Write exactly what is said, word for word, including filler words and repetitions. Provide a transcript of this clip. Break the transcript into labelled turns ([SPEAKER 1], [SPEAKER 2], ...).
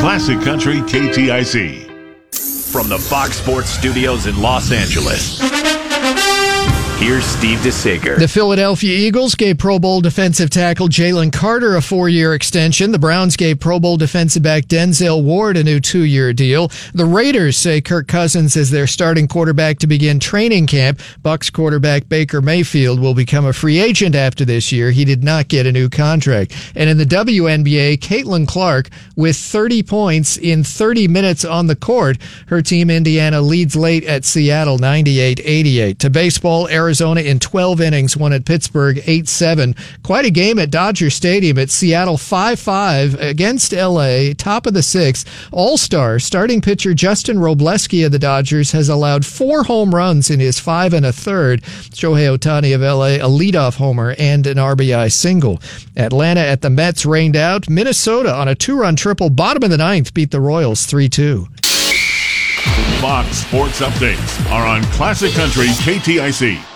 [SPEAKER 1] Classic Country K T I C.
[SPEAKER 2] From the Fox Sports Studios in Los Angeles, here's Steve DeSager.
[SPEAKER 3] The Philadelphia Eagles gave Pro Bowl defensive tackle Jalen Carter a four-year extension. The Browns gave Pro Bowl defensive back Denzel Ward a new two-year deal. The Raiders say Kirk Cousins is their starting quarterback to begin training camp. Bucs quarterback Baker Mayfield will become a free agent after this year. He did not get a new contract. And in the W N B A, Caitlin Clark with thirty points in thirty minutes on the court. Her team, Indiana, leads late at Seattle ninety-eight eighty-eight. To baseball, Arizona in twelve innings won at Pittsburgh eight seven. Quite a game at Dodger Stadium at Seattle five five against L A, top of the sixth. All-star starting pitcher Justin Robleski of the Dodgers has allowed four home runs in his five and a third. Shohei Ohtani of L A, a leadoff homer and an R B I single. Atlanta at the Mets rained out. Minnesota on a two-run triple, bottom of the ninth, beat the Royals three two.
[SPEAKER 1] Fox Sports Updates are on Classic Country K T I C.